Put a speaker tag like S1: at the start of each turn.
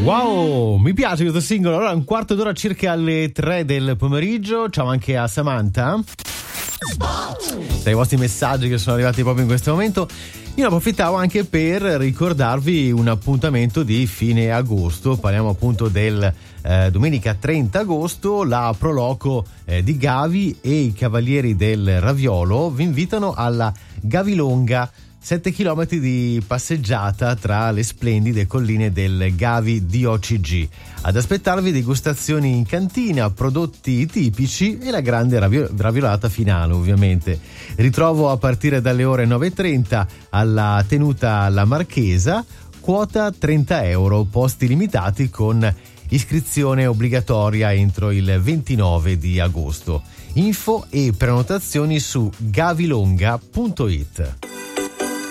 S1: Wow, mi piace questo singolo. Allora, un quarto d'ora circa alle 3 del pomeriggio. Ciao anche a Samantha. Dai vostri messaggi che sono arrivati proprio in questo momento. Io ne approfittavo anche per ricordarvi un appuntamento di fine agosto. Parliamo appunto del domenica 30 agosto. La Pro Loco di Gavi e i Cavalieri del Raviolo vi invitano alla Gavilonga, 7 km di passeggiata tra le splendide colline del Gavi DOCG. Ad aspettarvi degustazioni in cantina, prodotti tipici e la grande raviolata finale, ovviamente. Ritrovo a partire dalle ore 9:30 alla tenuta La Marchesa, quota 30 euro, posti limitati con iscrizione obbligatoria entro il 29 di agosto. Info e prenotazioni su gavilonga.it.